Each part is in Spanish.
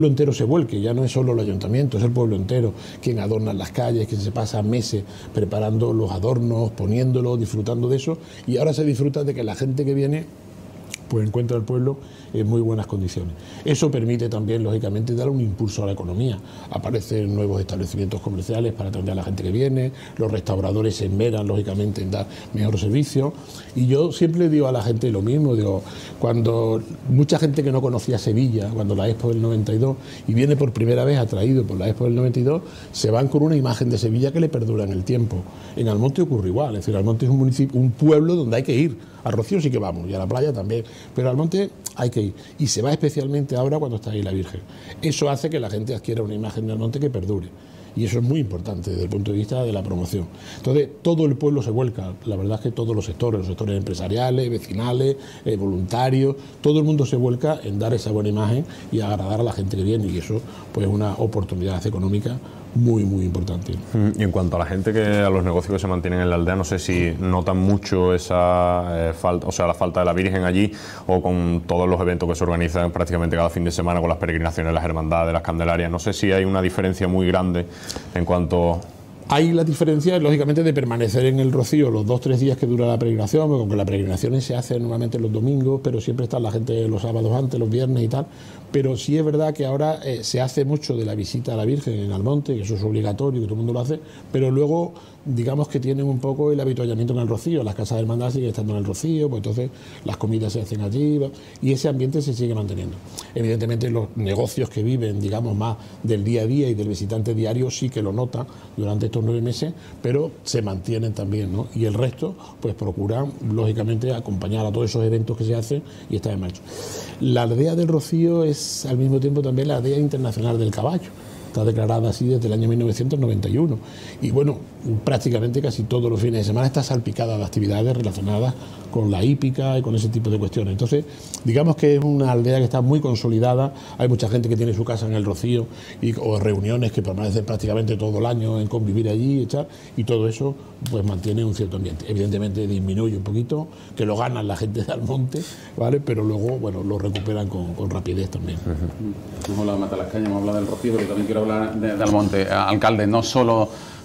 pueblo entero se vuelque, ya no es solo el ayuntamiento, es el pueblo entero quien adorna las calles, quien se pasa meses preparando los adornos, poniéndolos, disfrutando de eso, y ahora se disfruta de que la gente que viene pues encuentra el pueblo en muy buenas condiciones. Eso permite también, lógicamente, dar un impulso a la economía. Aparecen nuevos establecimientos comerciales para atender a la gente que viene, los restauradores se esmeran, lógicamente, en dar mejor servicio. Y yo siempre digo a la gente lo mismo, digo, cuando mucha gente que no conocía Sevilla, cuando la Expo del 92, y viene por primera vez atraído por la Expo del 92, se van con una imagen de Sevilla que le perdura en el tiempo. En Almonte ocurre igual, es decir, Almonte es un municipio, un pueblo donde hay que ir. A Rocío sí que vamos, y a la playa también, pero al monte hay que ir. Y se va especialmente ahora cuando está ahí la Virgen. Eso hace que la gente adquiera una imagen del monte que perdure. Y eso es muy importante desde el punto de vista de la promoción. Entonces, todo el pueblo se vuelca. La verdad es que todos los sectores empresariales, vecinales, voluntarios, todo el mundo se vuelca en dar esa buena imagen y agradar a la gente que viene. Y eso, pues, es una oportunidad económica muy, muy importante. Y en cuanto a la gente, a los negocios que se mantienen en la aldea, no sé si notan mucho esa falta, o sea, la falta de la Virgen allí, o con todos los eventos que se organizan prácticamente cada fin de semana, con las peregrinaciones, las hermandades, las candelarias. No sé si hay una diferencia muy grande en cuanto... Hay la diferencia, lógicamente, de permanecer en el Rocío los 2 o 3 días que dura la peregrinación, porque aunque la peregrinación se hace normalmente los domingos, pero siempre está la gente los sábados antes, los viernes y tal. Pero sí es verdad que ahora se hace mucho de la visita a la Virgen en Almonte, que eso es obligatorio, que todo el mundo lo hace, pero luego, digamos que tienen un poco el habituallamiento en el Rocío. Las casas de hermandad siguen estando en el Rocío, pues entonces las comidas se hacen allí, y ese ambiente se sigue manteniendo. Evidentemente los negocios que viven, digamos, más del día a día y del visitante diario sí que lo notan durante estos 9 meses, pero se mantienen también, ¿no? Y el resto, pues procuran, lógicamente, acompañar a todos esos eventos que se hacen y estar en marcha. La aldea del Rocío es al mismo tiempo también la aldea internacional del caballo. Está declarada así desde el año 1991. Y bueno, prácticamente casi todos los fines de semana está salpicada de actividades relacionadas con la hípica y con ese tipo de cuestiones. Entonces, digamos que es una aldea que está muy consolidada. Hay mucha gente que tiene su casa en el Rocío o reuniones que permanecen prácticamente todo el año en convivir allí y todo eso pues mantiene un cierto ambiente. Evidentemente disminuye un poquito, que lo ganan la gente de Almonte, ¿vale? Pero luego, bueno, lo recuperan con rapidez también. Hemos hablado de Matalascaña, hemos hablado del Rocío, pero también quiero hablar de Almonte. Alcalde, no solo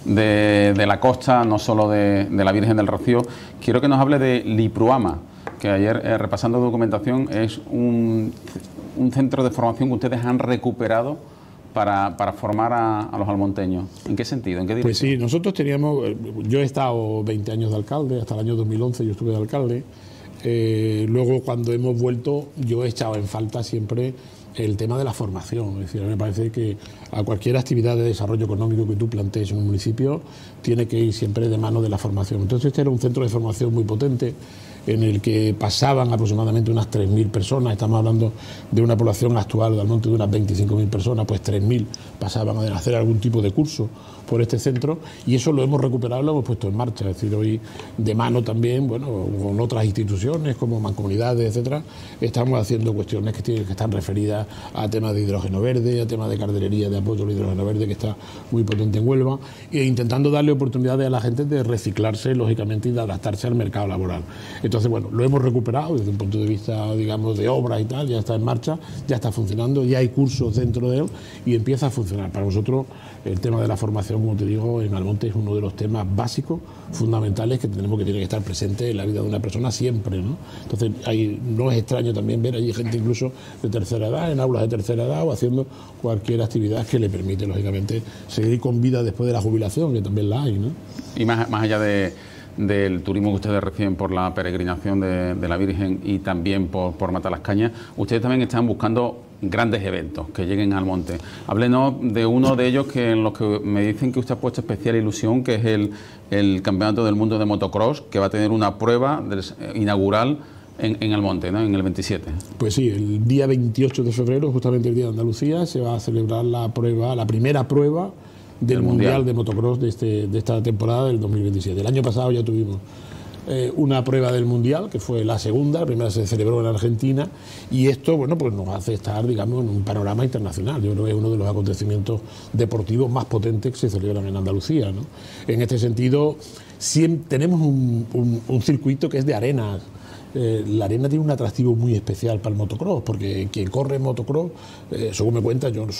de la costa, no solo de la Virgen del Rocío, quiero que nos hable de Lipruama, que ayer, repasando documentación, es un centro de formación que ustedes han recuperado para formar a los almonteños. ¿En qué sentido? ¿En qué dirección? Pues sí, nosotros teníamos... Yo he estado 20 años de alcalde, hasta el año 2011 yo estuve de alcalde. Luego, cuando hemos vuelto, yo he echado en falta siempre el tema de la formación. Es decir, a mí me parece que a cualquier actividad de desarrollo económico que tú plantees en un municipio tiene que ir siempre de mano de la formación. Entonces este era un centro de formación muy potente en el que pasaban aproximadamente unas 3.000 personas. Estamos hablando de una población actual de Almonte de unas 25.000 personas, pues 3.000 pasaban a hacer algún tipo de curso por este centro, y eso lo hemos recuperado, lo hemos puesto en marcha. Es decir, hoy de mano también, bueno, con otras instituciones como mancomunidades, etcétera, estamos haciendo cuestiones que están referidas a temas de hidrógeno verde, a temas de cartelería de apoyo al hidrógeno verde, que está muy potente en Huelva, e intentando darle oportunidades a la gente de reciclarse, lógicamente, y de adaptarse al mercado laboral. Entonces, bueno, lo hemos recuperado desde un punto de vista, digamos, de obra y tal, ya está en marcha, ya está funcionando, ya hay cursos dentro de él y empieza a funcionar. Para nosotros el tema de la formación, como te digo, en Almonte es uno de los temas básicos, fundamentales, que tiene que estar presente en la vida de una persona siempre, ¿no? Entonces no es extraño también ver allí gente incluso de tercera edad, en aulas de tercera edad, o haciendo cualquier actividad que le permite, lógicamente, seguir con vida después de la jubilación, que también la hay, ¿no? Y más allá del turismo que ustedes reciben por la peregrinación de la Virgen y también por Matalascaña, ustedes también están buscando grandes eventos que lleguen al monte. Háblenos de uno de ellos en los que me dicen que usted ha puesto especial ilusión, que es el Campeonato del Mundo de Motocross, que va a tener una prueba inaugural en Almonte, ¿no? En el 27. Pues sí, el día 28 de febrero, justamente el día de Andalucía, se va a celebrar la primera prueba del Mundial de Motocross de esta temporada del 2027. El año pasado ya tuvimos una prueba del Mundial, que fue la segunda, la primera se celebró en Argentina, y esto, bueno, pues nos hace estar, digamos, en un panorama internacional. Yo creo que es uno de los acontecimientos deportivos más potentes que se celebran en Andalucía, ¿no? En este sentido, tenemos un circuito que es de arenas. la arena tiene un atractivo muy especial para el motocross, porque quien corre motocross, según me cuenta, yo